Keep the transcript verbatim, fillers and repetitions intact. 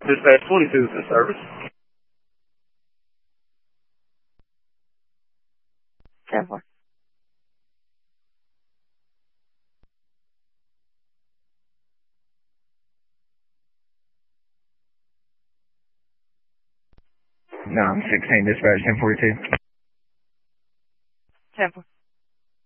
Dispatch twenty-two is in service. ten four. No, I'm sixteen, dispatch ten forty-two.